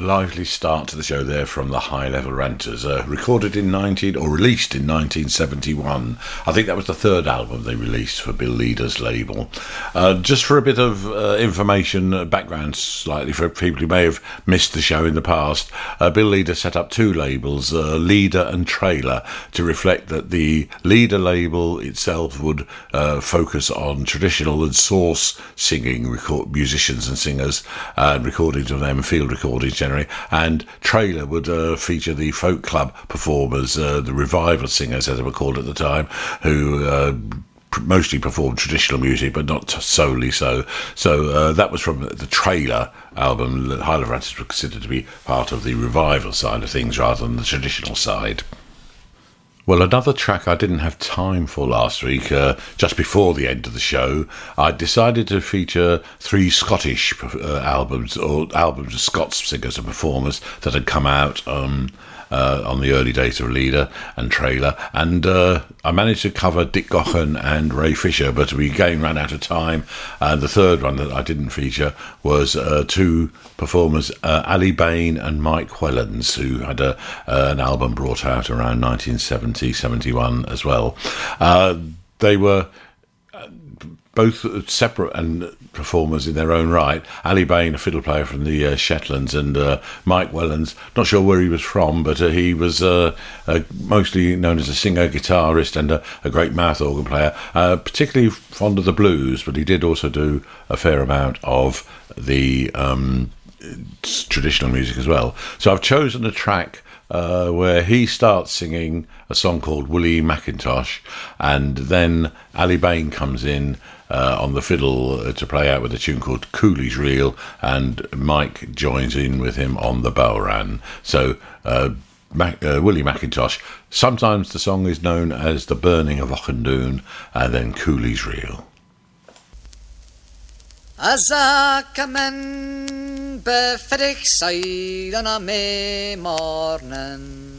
A lively start to the show there from the High Level Ranters, recorded in released in 1971. I think that was the third album they released for Bill Leader's label. Just for a bit of information, background slightly for people who may have missed the show in the past, Bill Leader set up two labels, Leader and Trailer, to reflect that the Leader label itself would focus on traditional and source singing musicians and singers, and recordings of them, field recordings generally, and Trailer would feature the folk club performers, the revival singers as they were called at the time, who mostly performed traditional music but not solely so. So that was from the Trailer album. High Level Ranters were considered to be part of the revival side of things rather than the traditional side. Well, another track I didn't have time for last week, just before the end of the show, I decided to feature three Scottish albums, or albums of Scots singers and performers that had come out on the early days of Leader and Trailer, and I managed to cover Dick Gaughan and Ray Fisher, but we again ran out of time, and the third one that I didn't feature was two performers, Ali Bain and Mike Wellens, who had an album brought out around 1970-71 as well. They were both separate and performers in their own right. Ali Bain, a fiddle player from the Shetlands, and Mike Wellens, not sure where he was from, but he was mostly known as a singer, guitarist, and a great mouth organ player, particularly fond of the blues, but he did also do a fair amount of the traditional music as well. So I've chosen a track where he starts singing a song called Willie Mackintosh, and then Ali Bain comes in on the fiddle to play out with a tune called Cooley's Reel, and Mike joins in with him on the bodhrán. So Willie Mackintosh, sometimes the song is known as The Burning of Auchindoun, and then Cooley's Reel. As I come in before side on a May morning,